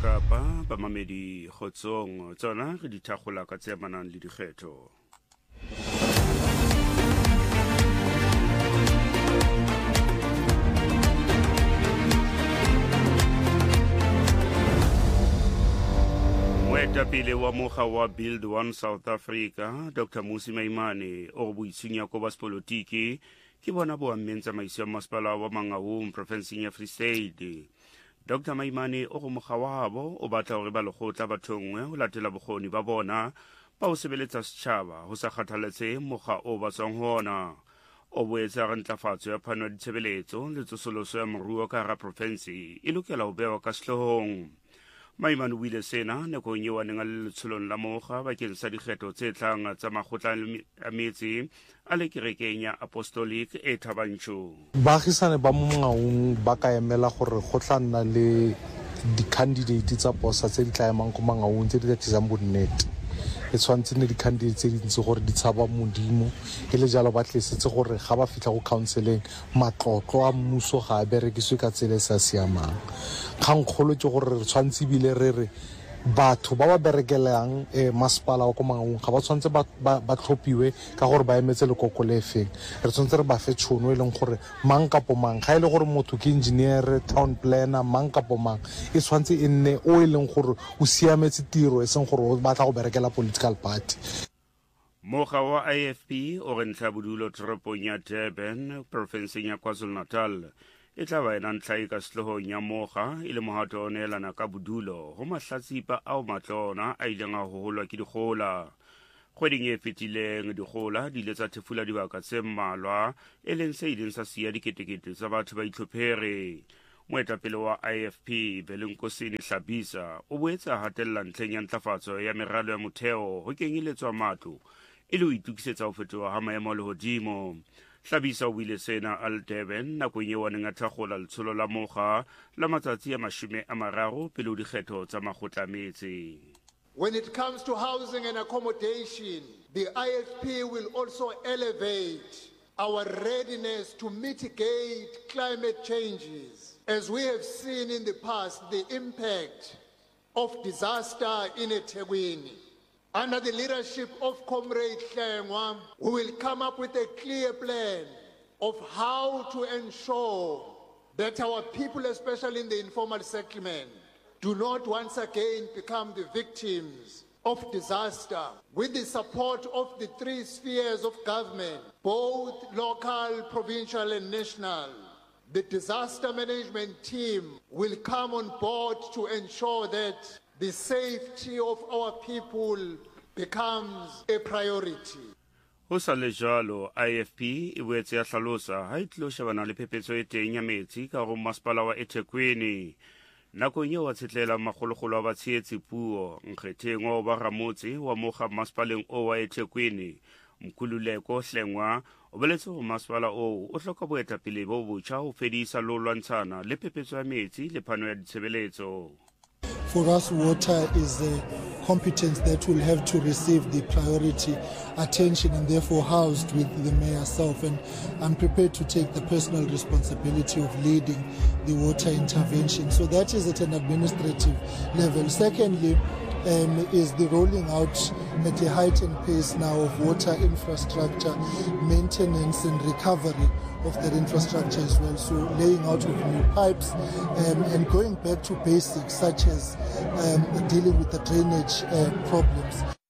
Kapa bamamedi kgotsong tsona re di thakgola ka tse amanang le dikgetho. Moetapele wa mokga wa Build One South Africa, Dr. Mmusi Maimane, o boitshunya ko ba sepolotiki ke bona bo ammeng tsamaiso ya masepala wa Mangaung provinseng ya Free State. Dr. Maimane o go mokga wabo o batla gore ba lekgotla bathongwe ho latela bokgoni ba bona ba o sebeletsa setšhaba ho sa kgathaletse mokga o ba tswang hona. O boetse a re ntlafatso ya phano ya ditshebeletso le tsosoloso ya moruo ka hara province e lokela ho bewa ka sehloohong. Maimane o buile sena nakong eo a neng a le letsholong la mokga bakeng sa dikgetho tse tlang tsa makgotla a metse a le kerekeng ya Apostolic e Thabantšho. Baagisane ba mo Mangaung ba ka emela gore go tla nna le di-candidate tsa posa tse di tla emang ko Mangaung tse di tla tlisang bonnete. E tshwanetse ne di-candidate tse dintsi gore di tshaba modimo e le jalo ba tlisetse gore ga ba fitlha go counseling matlotlo a mmuso ga a berekiswe ka tsela e sa siamang. Kgangkgolo ke gore re tshwanetse bile re batho ba ba berekelang masepala wa ko Mangaung ga ba tshwanetse ba tlhophiwe ka gore ba emetse lekoko le feng. Re tshwanetse re ba fe tšhono e leng gore mang kapo mang ga e le gore motho ke engineer, town planner, mang kapo mang e tshwanetse e nne o e leng gore o siametse tiro e seng gore o batla go berekela political party. Mokga wa IFP o re ntlha bodulo toropong ya Durban provinseng ya KwaZulu-Natal e tla ba ena ntlha e ka sehloohong ya mokga e le mohato o neelana ka bodulo ho mahlatsipa ao matlona a ileng a hoholwa ke dikgola. Kgweding e fetileng dikgola di ile tsa thefula dibaka tse mmalwa e leng se ileng sa siya diketekete tsa batho ba itlhophare. Moetapele wa IFP Belenkosini Hlabisa o boetse a hatella ntlheng ya ntlafatso ya meralo ya motheo ho kenyeletswa matlo e le ho itukisetsa ho fetoha ha maemo a lehodimo. Hlabisa o buile sena al Durban nakong eo a neng a thakgola letsholo la mokga la matsatsi a 30 pele ho dikgetho tsa makgotla a metse. When it comes to housing and accommodation, the IFP will also elevate our readiness to mitigate climate changes. As we have seen in the past, the impact of disaster in eThekwini. Under the leadership of Comrade Hlengwa, we will come up with a clear plan of how to ensure that our people, especially in the informal settlement, do not once again become the victims of disaster. With the support of the three spheres of government, both local, provincial and national, the disaster management team will come on board to ensure that the safety of our people becomes a priority. Ho sa le jalo, IFP e boetse ya hlalosa ha e tlilo shebana le phephetso e teng ya metsi ka go masepala wa eThekwini. Nakong eo a tshetlela makgolokgolo a batshehetsi puo nkgetheng wa ba ramotse wa mokga masepaleng o wa eThekwini, Mkhululeko Hlengwa o beletse ho masepala o hloka boetapele bo botjha ho fedisa lo lwantshana le phephetso ya metsi le phano ya ditshebeletso. For us, water is a competence that will have to receive the priority attention and therefore housed with the mayor herself. And I'm prepared to take the personal responsibility of leading the water intervention. So that is at an administrative level. Secondly, is the rolling out at a heightened pace now of water infrastructure, maintenance and recovery of that infrastructure as well. So laying out of new pipes and going back to basics such as dealing with the drainage problems.